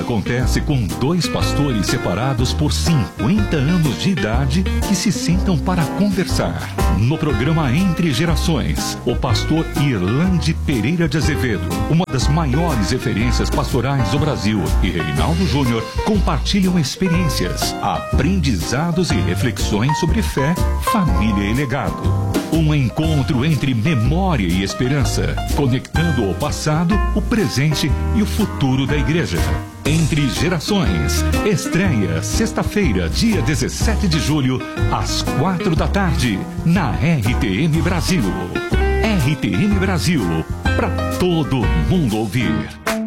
acontece com dois pastores separados por 50 anos de idade que se sentam para conversar. No programa Entre Gerações, o pastor Irlande Pereira de Azevedo, uma das maiores referências pastorais do Brasil, e Reinaldo Júnior compartilham experiências, aprendizados e reflexões sobre fé, família e legado. Um encontro entre memória e esperança, conectando o passado, o presente e o futuro da igreja. Entre Gerações, estreia sexta-feira, dia 17 de julho, às 4 da tarde, na RTM Brasil. RTM Brasil, para todo mundo ouvir.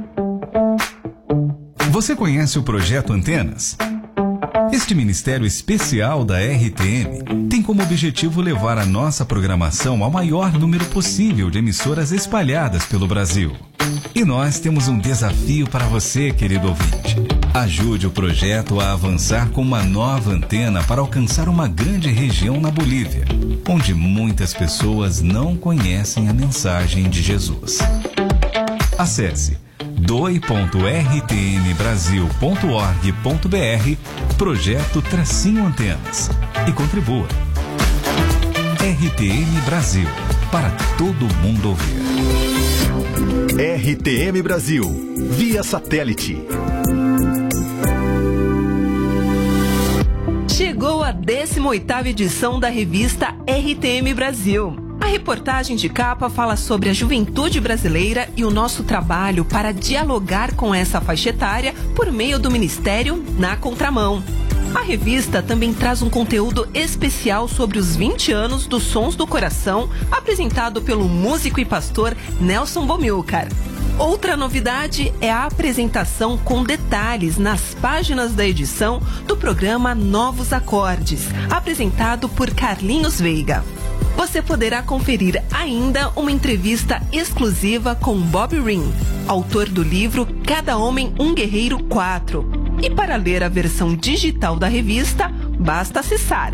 Você conhece o Projeto Antenas? Este ministério especial da RTM tem como objetivo levar a nossa programação ao maior número possível de emissoras espalhadas pelo Brasil. E nós temos um desafio para você, querido ouvinte. Ajude o projeto a avançar com uma nova antena para alcançar uma grande região na Bolívia, onde muitas pessoas não conhecem a mensagem de Jesus. Acesse doe.rtmbrasil.org.br Projeto-Antenas e contribua. RTM Brasil, para todo mundo ouvir. RTM Brasil, via satélite. Chegou a 18ª edição da revista RTM Brasil. A reportagem de capa fala sobre a juventude brasileira e o nosso trabalho para dialogar com essa faixa etária por meio do Ministério Na Contramão. A revista também traz um conteúdo especial sobre os 20 anos dos Sons do Coração, apresentado pelo músico e pastor Nelson Bomilcar. Outra novidade é a apresentação com detalhes nas páginas da edição do programa Novos Acordes, apresentado por Carlinhos Veiga. Você poderá conferir ainda uma entrevista exclusiva com Bob Ring, autor do livro Cada Homem um Guerreiro 4. E para ler a versão digital da revista, basta acessar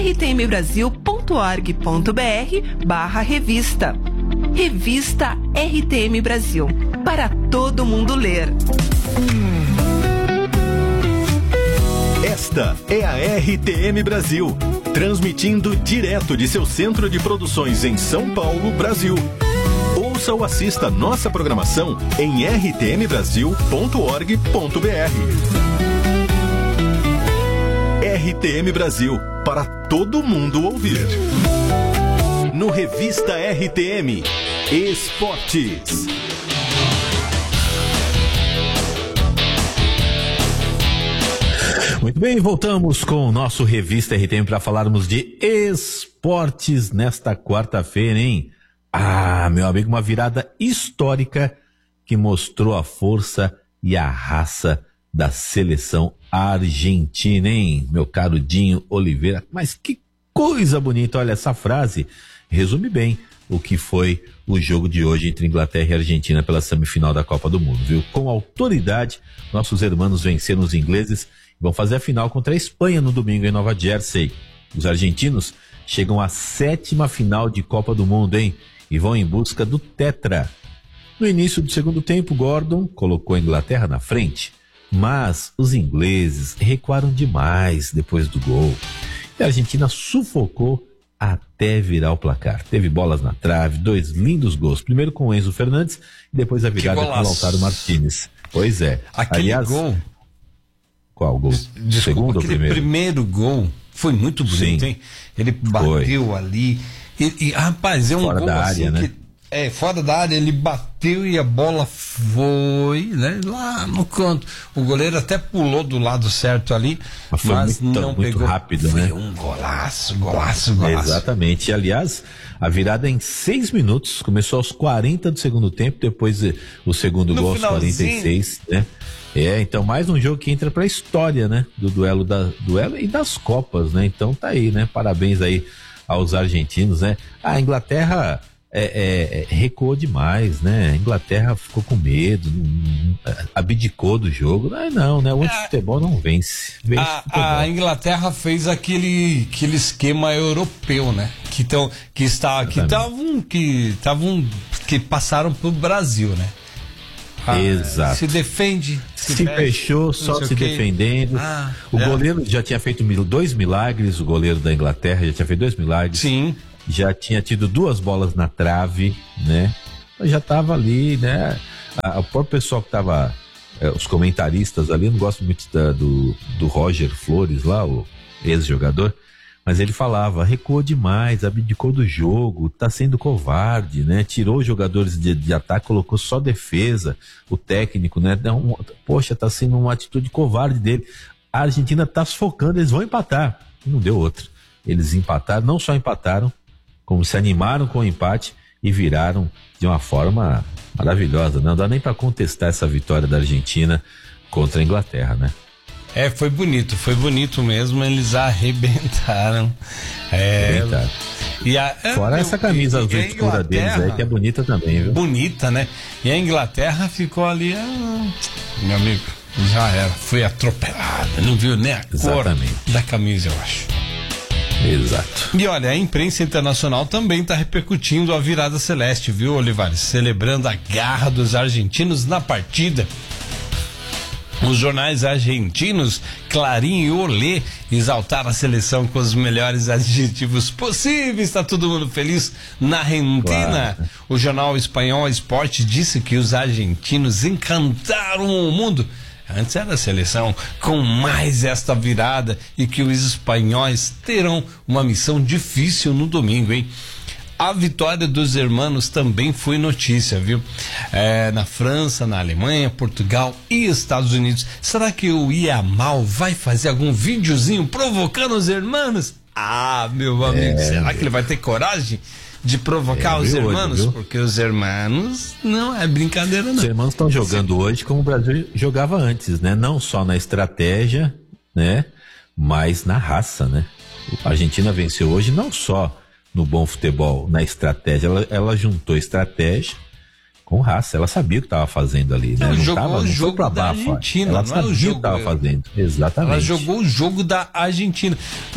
rtmbrasil.org.br/revista. Revista RTM Brasil, para todo mundo ler. Esta é a RTM Brasil, transmitindo direto de seu centro de produções em São Paulo, Brasil. Ouça ou assista nossa programação em rtmbrasil.org.br. RTM Brasil, para todo mundo ouvir. No Revista RTM, Esportes. Muito bem, voltamos com o nosso Revista RTM para falarmos de esportes nesta quarta-feira, hein? Meu amigo, uma virada histórica que mostrou a força e a raça da seleção argentina, hein? Meu caro Dinho Oliveira, mas que coisa bonita, olha, essa frase resume bem o que foi o jogo de hoje entre Inglaterra e Argentina pela semifinal da Copa do Mundo, viu? Com autoridade, nossos irmãos venceram os ingleses e vão fazer a final contra a Espanha no domingo em Nova Jersey. Os argentinos chegam à 7ª final de Copa do Mundo, hein? E vão em busca do tetra. No início do segundo tempo, Gordon colocou a Inglaterra na frente, mas os ingleses recuaram demais depois do gol. E a Argentina sufocou até virar o placar. Teve bolas na trave, 2 lindos gols. Primeiro com o Enzo Fernandes e depois a virada com o Lautaro Martínez. Pois é. Aquele gol... Qual gol? Desculpa, segundo ou primeiro? Primeiro gol foi muito bonito, hein? Ele bateu ali. E rapaz, é um fora gol da assim área, né? que... fora da área, ele bateu e a bola foi, né, lá no canto. O goleiro até pulou do lado certo ali, mas não muito pegou. Rápido, foi, né? Um golaço. Exatamente. E, aliás, a virada em 6 minutos, começou aos 40 do segundo tempo, depois o segundo gol aos 46, né? Então mais um jogo que entra pra história, né? Do duelo e das Copas, né? Então tá aí, né? Parabéns aí aos argentinos, né? A Inglaterra recuou demais, né? A Inglaterra ficou com medo, abdicou do jogo. Não, né? O futebol não vence. A Inglaterra fez aquele esquema europeu, né? Que passaram pro Brasil, né? Exato. Se defende, se fechou, só se defendendo. O goleiro já tinha feito 2 milagres, o goleiro da Inglaterra já tinha feito 2 milagres. Sim. Já tinha tido 2 bolas na trave, né? Já tava ali, né? O próprio pessoal que tava, os comentaristas ali, eu não gosto muito do Roger Flores lá, o ex-jogador, mas ele falava, recuou demais, abdicou do jogo, tá sendo covarde, né? Tirou os jogadores de ataque, colocou só defesa, o técnico, né? Poxa, tá sendo uma atitude covarde dele. A Argentina tá sufocando, eles vão empatar. Não deu outra. Eles empataram, não só empataram, como se animaram com o empate e viraram de uma forma maravilhosa. Não dá nem para contestar essa vitória da Argentina contra a Inglaterra, né? Foi bonito mesmo, eles arrebentaram. Fora essa camisa azul escura deles aí, que é bonita também, viu? Bonita, né? E a Inglaterra ficou ali, meu amigo, já era, foi atropelada, não viu nem a cor da camisa, eu acho. Exato. E olha, a imprensa internacional também está repercutindo a virada celeste, viu, Olivares? Celebrando a garra dos argentinos na partida. Os jornais argentinos, Clarín e Olé, exaltaram a seleção com os melhores adjetivos possíveis. Está todo mundo feliz na Argentina. Claro. O jornal espanhol Sport disse que os argentinos encantaram o mundo. Antes era a seleção com mais esta virada e que os espanhóis terão uma missão difícil no domingo, hein? A vitória dos hermanos também foi notícia, viu? Na França, na Alemanha, Portugal e Estados Unidos. Será que o Yamal vai fazer algum videozinho provocando os hermanos? Meu amigo, será que ele vai ter coragem de provocar os hermanos? Porque os hermanos não é brincadeira, não. Os hermanos estão jogando hoje como o Brasil jogava antes, né? Não só na estratégia, né? Mas na raça, né? A Argentina venceu hoje não só no bom futebol, na estratégia, ela juntou estratégia com raça, ela sabia o que estava fazendo ali, né? Não foi pra baixo, Argentina, ela sabia o que estava fazendo, exatamente. Ela jogou o jogo da Argentina.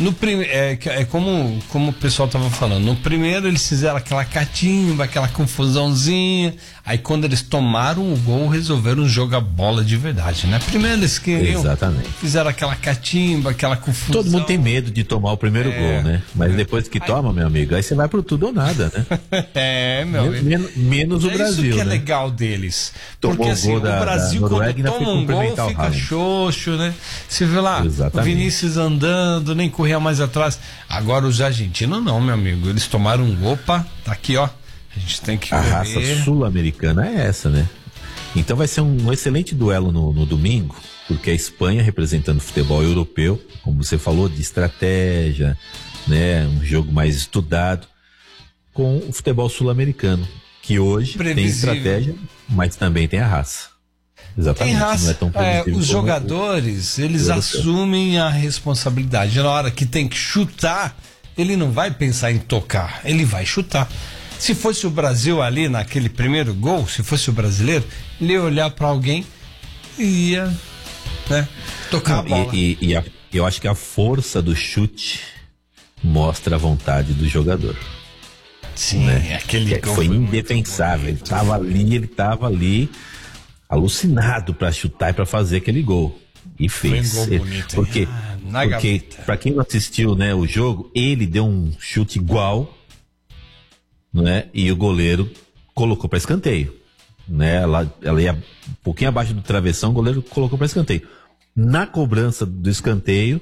Como o pessoal estava falando, no primeiro eles fizeram aquela catimba, aquela confusãozinha, aí quando eles tomaram o gol, resolveram jogar bola de verdade, né? Primeiro eles queriam, fizeram aquela catimba, aquela confusão. Todo mundo tem medo de tomar o primeiro gol, né? Mas depois que toma, meu amigo, aí você vai pro tudo ou nada, né? Meu amigo. Menos o Brasil, isso que é né? legal deles. Tomou porque assim, o Brasil quando toma um gol fica xoxo, né? Você vê lá, o Vinícius andando, nem corria mais atrás. Agora os argentinos não, meu amigo. Eles tomaram um gol, tá aqui, ó. A gente tem que A raça sul-americana é essa, né? Então vai ser um excelente duelo no domingo, porque a Espanha representando o futebol europeu, como você falou, de estratégia, né? Um jogo mais estudado, com o futebol sul-americano, que hoje tem estratégia, mas também tem a raça. Exatamente. Tem raça. Não é tão previsível os jogadores, eles assumem a responsabilidade. Na hora que tem que chutar, ele não vai pensar em tocar, ele vai chutar. Se fosse o Brasil ali naquele primeiro gol, se fosse o brasileiro, ele ia olhar para alguém e ia, né, tocar a bola. Eu acho que a força do chute mostra a vontade do jogador. Sim, né? Aquele gol foi indefensável. Ele estava ali alucinado para chutar e para fazer aquele gol. E fez. Foi um gol bonito, porque para quem não assistiu, né, o jogo, ele deu um chute igual, né? E o goleiro colocou para escanteio, né? Ela ia um pouquinho abaixo do travessão, o goleiro colocou para escanteio. Na cobrança do escanteio,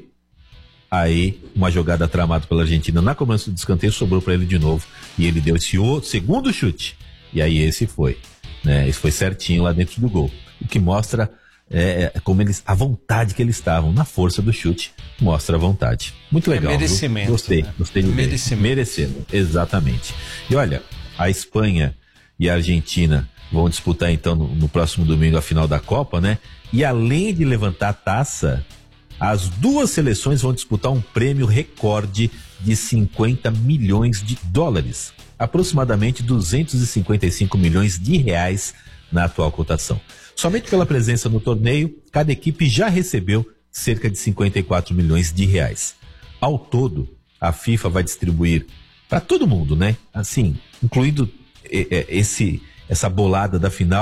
aí uma jogada tramada pela Argentina, na cobrança do escanteio sobrou para ele de novo e ele deu esse outro segundo chute. E aí esse foi, né? Esse foi certinho lá dentro do gol. O que mostra como a vontade que eles estavam na força do chute, mostra a vontade. Muito legal. Merecimento. Gostei de ver. Merecendo, exatamente. E olha, a Espanha e a Argentina vão disputar então no próximo domingo a final da Copa, né? E além de levantar a taça, as duas seleções vão disputar um prêmio recorde de 50 milhões de dólares, aproximadamente 255 milhões de reais na atual cotação. Somente pela presença no torneio, cada equipe já recebeu cerca de 54 milhões de reais. Ao todo, a FIFA vai distribuir para todo mundo, né? Assim, incluindo essa bolada da final,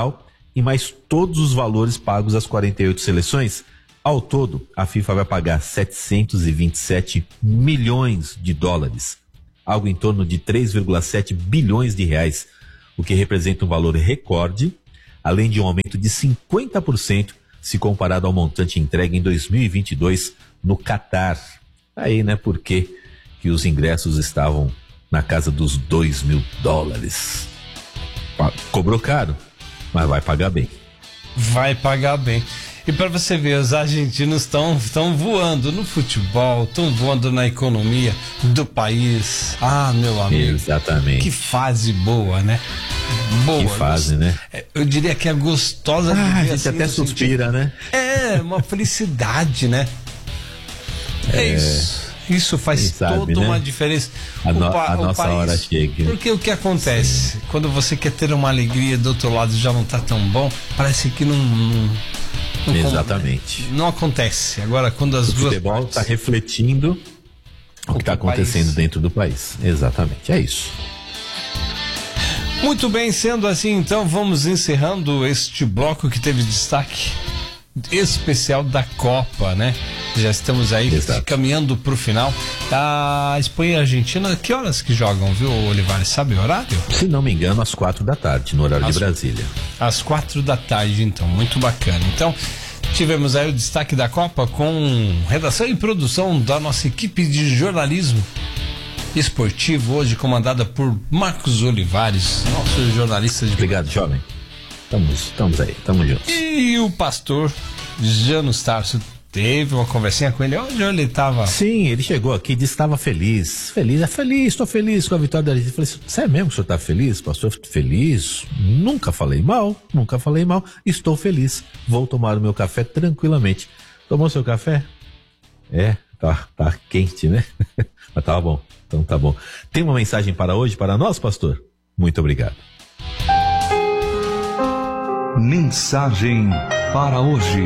e mais todos os valores pagos às 48 seleções. Ao todo, a FIFA vai pagar 727 milhões de dólares, algo em torno de 3,7 bilhões de reais, o que representa um valor recorde, além de um aumento de 50% se comparado ao montante entregue em 2022 no Catar. Aí, né, por que os ingressos estavam na casa dos 2 mil dólares. Cobrou caro, mas vai pagar bem. Vai pagar bem. E para você ver, os argentinos estão voando no futebol, estão voando na economia do país. Ah, meu amigo. Exatamente. Que fase boa, né? Boa. Que fase, né? Eu diria que é gostosa de ver. A gente assim, até suspira, né? É, uma felicidade, né? É isso. Isso faz toda uma diferença. A nossa país, hora chega. Porque o que acontece? Sim. Quando você quer ter uma alegria do outro lado já não tá tão bom, parece que não exatamente. Não acontece. Agora, quando as duas futebol partes... está refletindo o que está acontecendo dentro do país. Exatamente, é isso. Muito bem, sendo assim, então, vamos encerrando este bloco que teve destaque especial da Copa, né? Já estamos aí caminhando para o final. A Espanha e a Argentina, que horas que jogam, viu, Olivares? Sabe o horário? Se não me engano, às 4 da tarde, no horário de Brasília. Às 4 da tarde, então, muito bacana. Então, tivemos aí o destaque da Copa com redação e produção da nossa equipe de jornalismo esportivo, hoje comandada por Marcos Olivares, nosso jornalista de... Obrigado, jovem. Estamos aí, estamos juntos. E o pastor Janus Tarso, teve uma conversinha com ele. Onde ele estava? Sim, ele chegou aqui e disse que estava feliz. Estou feliz com a vitória da Argentina. Eu falei, sério mesmo que o senhor está feliz, pastor? Feliz? Nunca falei mal. Estou feliz. Vou tomar o meu café tranquilamente. Tomou seu café? É, tá quente, né? Mas tava bom, então tá bom. Tem uma mensagem para hoje, para nós, pastor? Muito obrigado. Mensagem para hoje.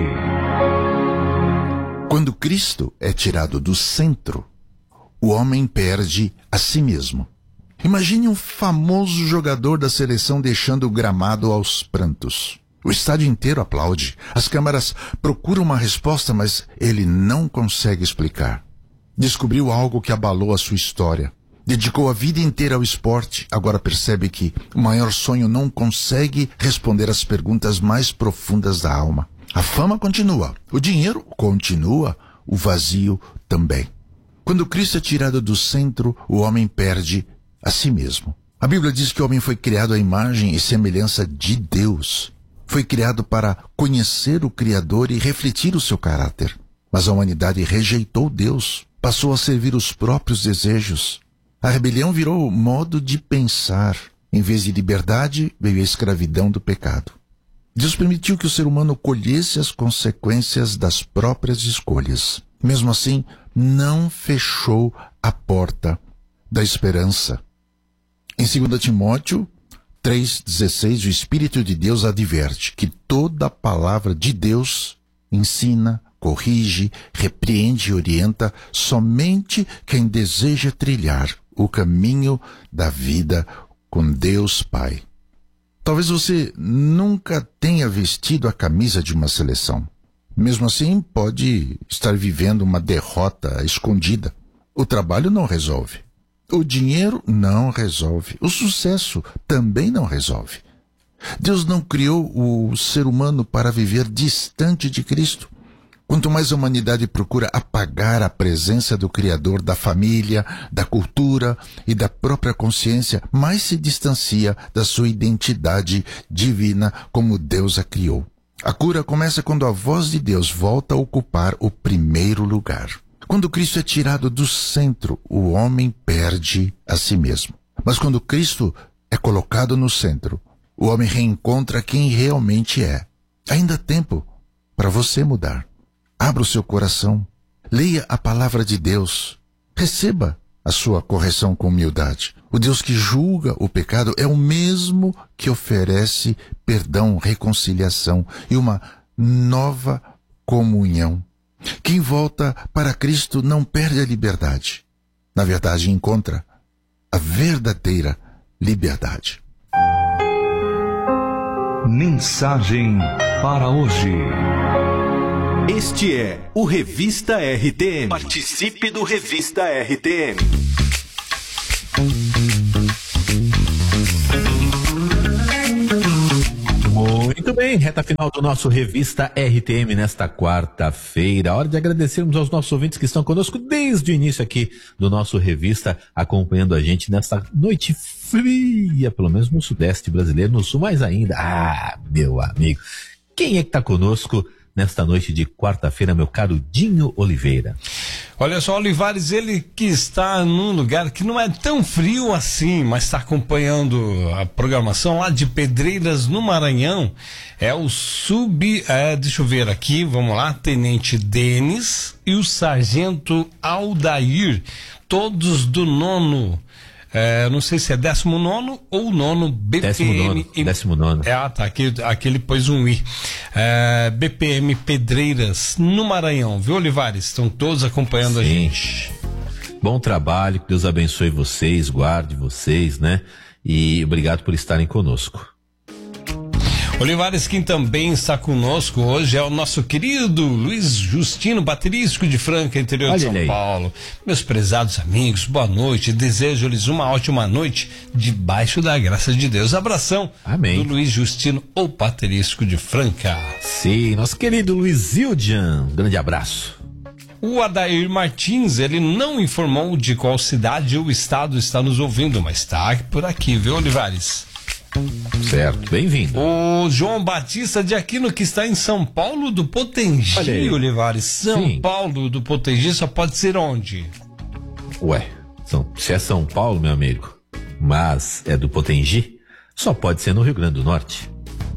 Quando Cristo é tirado do centro, o homem perde a si mesmo. Imagine um famoso jogador da seleção deixando o gramado aos prantos. O estádio inteiro aplaude. As câmeras procuram uma resposta, mas ele não consegue explicar. Descobriu algo que abalou a sua história. Dedicou a vida inteira ao esporte, agora percebe que o maior sonho não consegue responder às perguntas mais profundas da alma. A fama continua, o dinheiro continua, o vazio também. Quando Cristo é tirado do centro, o homem perde a si mesmo. A Bíblia diz que o homem foi criado à imagem e semelhança de Deus. Foi criado para conhecer o Criador e refletir o seu caráter. Mas a humanidade rejeitou Deus, passou a servir os próprios desejos. A rebelião virou modo de pensar. Em vez de liberdade, veio a escravidão do pecado. Deus permitiu que o ser humano colhesse as consequências das próprias escolhas. Mesmo assim, não fechou a porta da esperança. Em 2 Timóteo 3,16, o Espírito de Deus adverte que toda a palavra de Deus ensina, corrige, repreende e orienta somente quem deseja trilhar o caminho da vida com Deus Pai. Talvez você nunca tenha vestido a camisa de uma seleção. Mesmo assim, pode estar vivendo uma derrota escondida. O trabalho não resolve. O dinheiro não resolve. O sucesso também não resolve. Deus não criou o ser humano para viver distante de Cristo. Quanto mais a humanidade procura apagar a presença do Criador da família, da cultura e da própria consciência, mais se distancia da sua identidade divina como Deus a criou. A cura começa quando a voz de Deus volta a ocupar o primeiro lugar. Quando Cristo é tirado do centro, o homem perde a si mesmo. Mas quando Cristo é colocado no centro, o homem reencontra quem realmente é. Ainda há tempo para você mudar. Abra o seu coração, leia a palavra de Deus, receba a sua correção com humildade. O Deus que julga o pecado é o mesmo que oferece perdão, reconciliação e uma nova comunhão. Quem volta para Cristo não perde a liberdade. Na verdade, encontra a verdadeira liberdade. Mensagem para hoje. Este é o Revista RTM. Participe do Revista RTM. Muito bem, reta final do nosso Revista RTM nesta quarta-feira. Hora de agradecermos aos nossos ouvintes que estão conosco desde o início aqui do nosso Revista, acompanhando a gente nesta noite fria, pelo menos no Sudeste brasileiro, no Sul mais ainda. Ah, meu amigo, quem é que está conosco nesta noite de quarta-feira, meu caro Dinho Oliveira? Olha só, Olivares, ele que está num lugar que não é tão frio assim, mas está acompanhando a programação lá de Pedreiras, no Maranhão. É o deixa eu ver aqui, vamos lá, Tenente Denis e o Sargento Aldair, todos do 9º. Não sei se é 19º ou 9º BPM. 19º. Tá, aqui ele pôs um I. BPM Pedreiras, no Maranhão, viu, Olivares? Estão todos acompanhando. Sim. A gente. Bom trabalho, que Deus abençoe vocês, guarde vocês, né? E obrigado por estarem conosco. Olivares, quem também está conosco hoje é o nosso querido Luiz Justino, baterístico de Franca, interior de São Paulo. Meus prezados amigos, boa noite. Desejo-lhes uma ótima noite debaixo da graça de Deus. Abração. Amém. Do Luiz Justino, o baterístico de Franca. Sim, nosso querido Luiz Ildian, grande abraço. O Adair Martins, ele não informou de qual cidade ou estado está nos ouvindo, mas está por aqui, viu, Olivares? Certo, bem-vindo. O João Batista de Aquino, que está em São Paulo do Potengi, Olivares. São Paulo do Potengi só pode ser onde? Ué, se é São Paulo, meu amigo, mas é do Potengi, só pode ser no Rio Grande do Norte.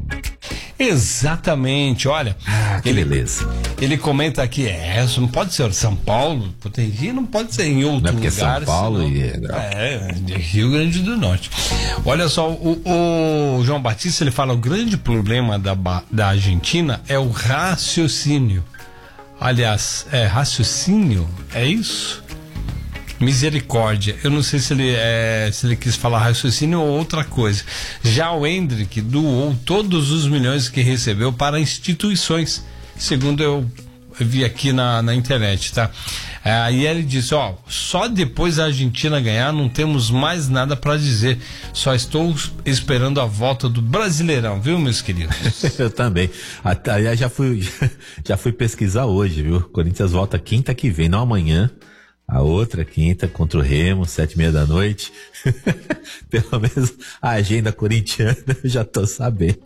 Exatamente, olha. Que beleza. Ele comenta aqui, não pode ser São Paulo, Potengi não pode ser em outro lugar. Não é porque lugar, São Paulo de Rio Grande do Norte. Olha só, o João Batista, ele fala, o grande problema da Argentina é o raciocínio. Aliás, raciocínio, é isso? Misericórdia. Eu não sei se ele quis falar raciocínio ou outra coisa. Já o Hendrick doou todos os milhões que recebeu para instituições, segundo eu vi aqui na internet, tá? Aí ele disse, só depois da Argentina ganhar não temos mais nada para dizer. Só estou esperando a volta do Brasileirão, viu, meus queridos? Eu também. Aliás, já fui pesquisar hoje, viu? Corinthians volta quinta que vem, não amanhã. A outra quinta contra o Remo, 7h30 da noite. Pelo menos a agenda corintiana eu já tô sabendo.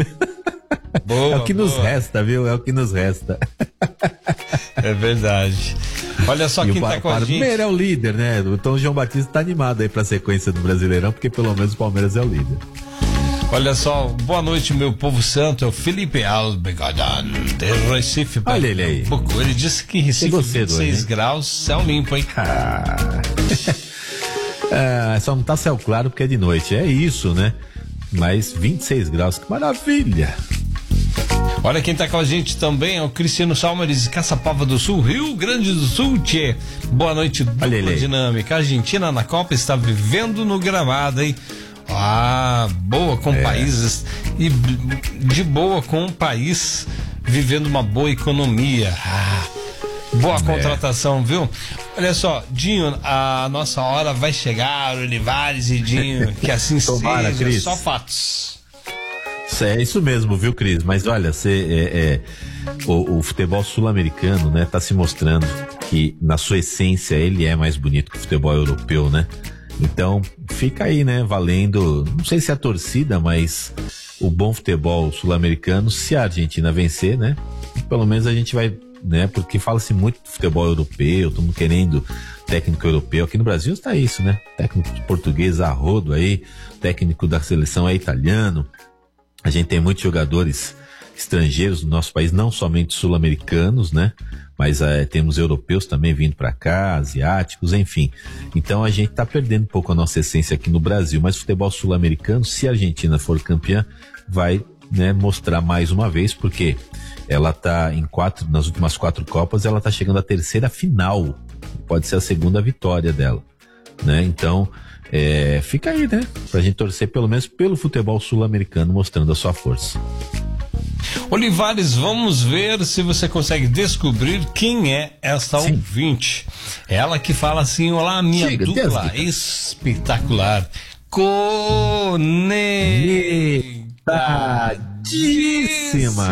Boa, é o que nos resta, viu? É o que nos resta. É verdade. Olha só quem tá com a gente. O Palmeiras é o líder, né? Então o João Batista tá animado aí pra sequência do Brasileirão, porque pelo menos o Palmeiras é o líder. Olha só, boa noite, meu povo santo. É o Felipe Albegadan, de Recife. Olha ele aí. Ele disse que Recife, 26 graus, céu limpo, hein? Só não tá céu claro porque é de noite. É isso, né? Mas 26 graus, que maravilha. Olha quem tá com a gente também é o Cristiano Salmares de Caçapava do Sul, Rio Grande do Sul, tchê. Boa noite, dupla dinâmica. A Argentina na Copa está vivendo no gramado, hein? Boa com países e de boa com o país vivendo uma boa economia. Boa contratação, viu? Olha só, Dinho, a nossa hora vai chegar, Olivares e Dinho, que assim Tomara, seja, Cris. só fatos. É isso mesmo, viu, Cris? Mas olha, o futebol sul-americano, né, tá se mostrando que na sua essência ele é mais bonito que o futebol europeu, né? Então, fica aí, né, valendo, não sei se a torcida, mas o bom futebol sul-americano, se a Argentina vencer, né, pelo menos a gente vai, né, porque fala-se muito do futebol europeu, estamos querendo técnico europeu, aqui no Brasil está isso, né, técnico português a rodo aí, técnico da seleção é italiano, a gente tem muitos jogadores estrangeiros no nosso país, não somente sul-americanos, né? Mas temos europeus também vindo para cá, asiáticos, enfim. Então a gente está perdendo um pouco a nossa essência aqui no Brasil, mas o futebol sul-americano, se a Argentina for campeã, vai, né, mostrar mais uma vez, porque ela está nas últimas 4 Copas, ela está chegando à terceira final, pode ser a segunda vitória dela. né? Então, fica aí, né? Pra gente torcer pelo menos pelo futebol sul-americano, mostrando a sua força. Olivares, vamos ver se você consegue descobrir quem é essa Sim. ouvinte. Ela que fala assim: olá, minha dupla espetacular. Conectadíssima.